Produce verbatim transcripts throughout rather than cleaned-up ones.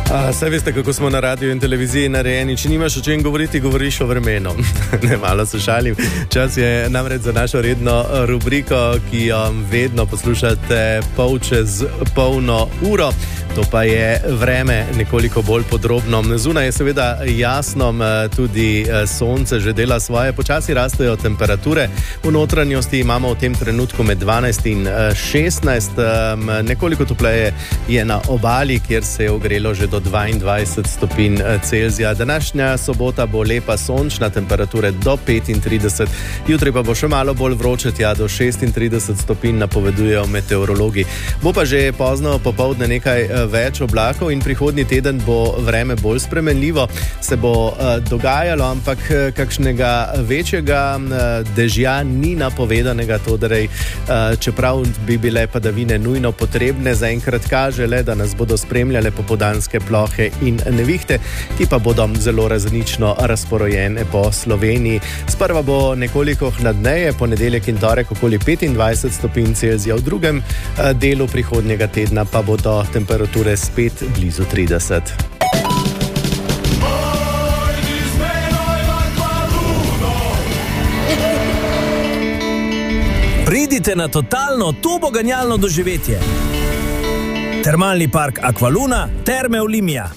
Saj veste, kako smo na radiju in televiziji narejeni. Če nimaš o čem govoriti, govoriš o vremenu. Ne, malo se šalim. Čas je namreč za našo redno rubriko, ki jo vedno poslušate pol čez polno uro. To pa je vreme nekoliko bolj podrobno. Zunaj je seveda jasno, tudi sonce že dela svoje. Počasi rastejo temperature. V notranjosti imamo v tem trenutku med dvanajst in šestnajst. Nekoliko topleje je na obali, kjer se je ogrelo že do dvaindvajset stopinj Celzija. Današnja sobota bo lepa sončna, temperature do petintrideset, jutri pa bo še malo bolj vroče, tja do šestintrideset stopinj napovedujejo meteorologi. Bo pa že pozno popoldne nekaj več oblakov in prihodnji teden bo vreme bolj spremenljivo, se bo dogajalo, ampak kakšnega večjega dežja ni napovedanega, torej čeprav bi bile padavine nujno potrebne, zaenkrat kaže le, da nas bodo spremljale popoldanske plohe in nevihte, ki pa bodo zelo različno razporojene po Sloveniji. Sprva bo nekoliko hladneje, ponedeljek in torek okoli petindvajset stopinj Celzija, v drugem delu prihodnjega tedna pa bodo temperature spet blizu trideset. Pridite na totalno turboganjalno doživetje. Termalni park Aqualuna, Terme Olimia.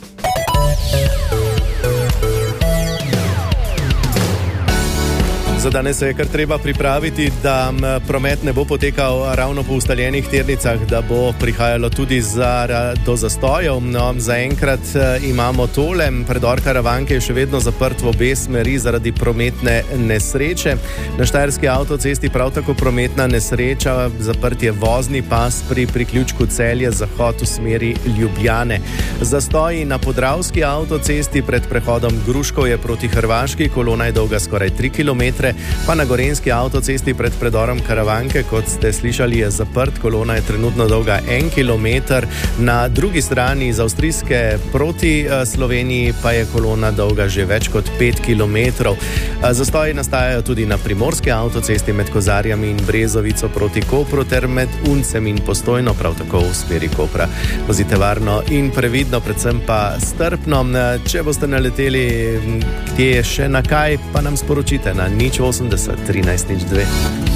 Za danes se je kar treba pripraviti, da promet ne bo potekal ravno po ustaljenih tirnicah, da bo prihajalo tudi za, do zastojev. No, zaenkrat imamo tole, predor Karavanke je še vedno zaprt v obe smeri zaradi prometne nesreče. Na Štajerski avtocesti prav tako prometna nesreča, zaprt je vozni pas pri priključku Celje, zahod v smeri Ljubljane. Zastoji na Podravski avtocesti pred prehodom Gruškov je proti Hrvaški, kolona je dolga skoraj tri kilometre. Pa na Gorenjski avtocesti pred predorom Karavanke, kot ste slišali, je zaprt, kolona je trenutno dolga en kilometer. Na drugi strani iz Avstrijske proti Sloveniji pa je kolona dolga že več kot pet kilometrov. Zastoji nastajajo tudi na Primorski avtocesti med Kozarjami in Brezovico proti Kopru ter med Uncem in Postojno, prav tako v smeri Kopra. Vozite varno in previdno, predvsem pa strpno. Če boste naleteli kje še na kaj, pa nam sporočite na nič osemdeset trinajst nič dve.